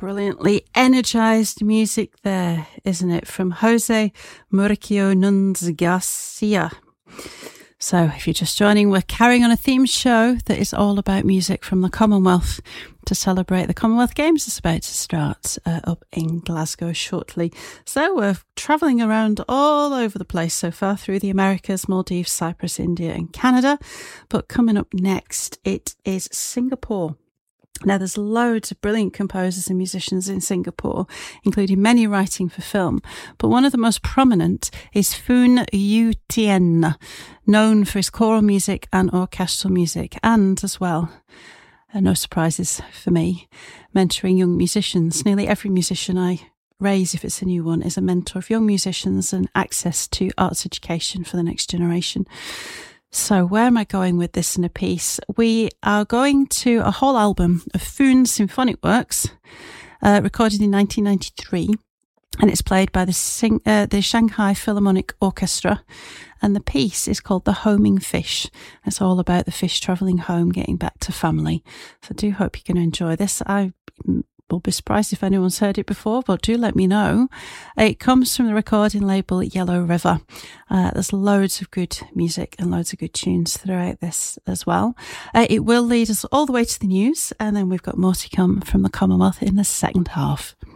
brilliantly energised music there, isn't it? From Jose Mauricio Nunes Garcia. So if you're just joining, we're carrying on a theme show that is all about music from the Commonwealth to celebrate the Commonwealth Games. It's about to start up in Glasgow shortly. So we're travelling around all over the place so far, through the Americas, Maldives, Cyprus, India and Canada. But coming up next, it is Singapore. Now, there's loads of brilliant composers and musicians in Singapore, including many writing for film. But one of the most prominent is Phoon Yew Tien, known for his choral music and orchestral music, and as well, no surprises for me, mentoring young musicians. Nearly every musician I raise, if it's a new one, is a mentor of young musicians and access to arts education for the next generation. So where am I going with this in a piece? We are going to a whole album of Phoon's symphonic works, recorded in 1993, and it's played by the Shanghai Philharmonic Orchestra, and the piece is called The Homing Fish. It's all about the fish travelling home, getting back to family. So I do hope you're going to enjoy this. I will be surprised if anyone's heard it before, but do let me know. It comes from the recording label Yellow River. There's loads of good music and loads of good tunes throughout this as well. It will lead us all the way to the news, and then we've got more to come from the Commonwealth in the second half.